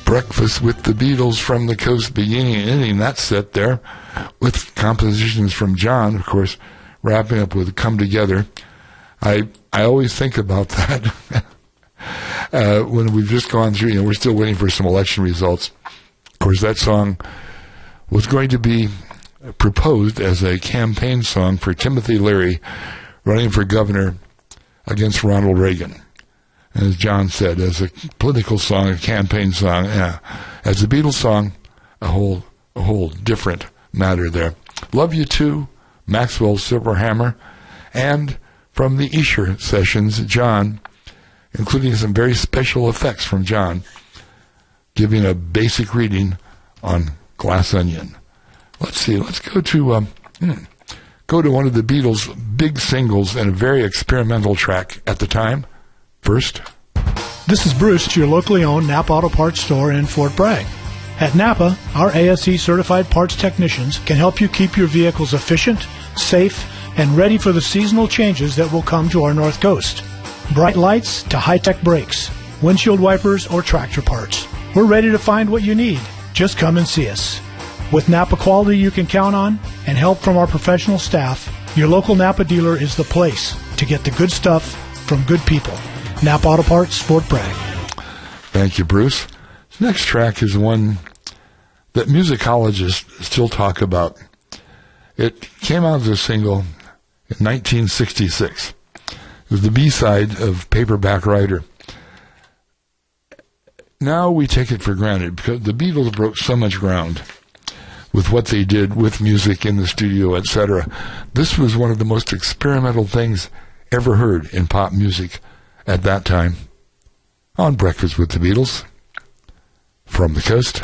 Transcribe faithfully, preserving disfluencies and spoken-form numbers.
Breakfast with the Beatles from the Coast, beginning and ending that set there with compositions from John, of course, wrapping up with Come Together. I I always think about that uh, when we've just gone through, you know, we're still waiting for some election results. Of course, that song was going to be proposed as a campaign song for Timothy Leary running for governor against Ronald Reagan. And as John said, as a political song, a campaign song, yeah. As a Beatles song, a whole a whole different matter there. Love You Too, Maxwell's Silver Hammer, and from the Esher sessions, John, including some very special effects from John, giving a basic reading on Glass Onion. Let's see, let's go to um, hmm, go to one of the Beatles' big singles and a very experimental track at the time. First, this is Bruce, your locally owned Napa Auto Parts store in Fort Bragg. At Napa, our A S E certified parts technicians can help you keep your vehicles efficient, safe, and ready for the seasonal changes that will come to our North Coast. Bright lights to high-tech brakes, windshield wipers, or tractor parts. We're ready to find what you need. Just come and see us. With Napa quality you can count on and help from our professional staff, your local Napa dealer is the place to get the good stuff from good people. Napa Auto Parts, Fort Bragg. Thank you, Bruce. This next track is one that musicologists still talk about. It came out as a single in nineteen sixty-six. It was the B-side of Paperback Writer. Now we take it for granted because the Beatles broke so much ground with what they did with music in the studio, et cetera. This was one of the most experimental things ever heard in pop music at that time. On Breakfast with the Beatles from the Coast.